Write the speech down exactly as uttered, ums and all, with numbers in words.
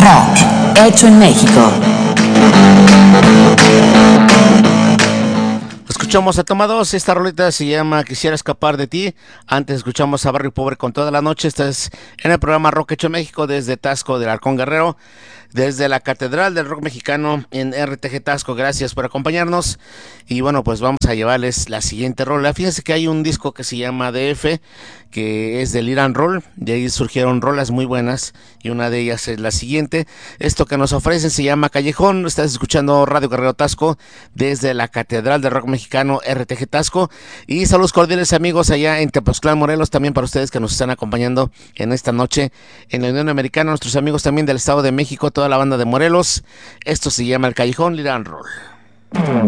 Rock, hecho en México. Escuchamos a Toma dos, esta rolita se llama Quisiera escapar de ti. Antes escuchamos a Barrio Pobre con Toda la Noche. Estás en el programa Rock Hecho en México desde Taxco del Halcón Guerrero, desde la Catedral del Rock Mexicano en R T G Taxco. Gracias por acompañarnos. Y bueno, pues vamos a llevarles la siguiente rola. Fíjense que hay un disco que se llama D F, que es del Irán Roll. De ahí surgieron rolas muy buenas y una de ellas es la siguiente. Esto que nos ofrecen se llama Callejón. Estás escuchando Radio Guerrero Taxco desde la Catedral del Rock Mexicano R T G Taxco. Y saludos cordiales amigos allá en Tepoztlán, Morelos, también para ustedes que nos están acompañando en esta noche en la Unión Americana, nuestros amigos también del Estado de México, toda la banda de Morelos. Esto se llama El Callejón Irán Roll.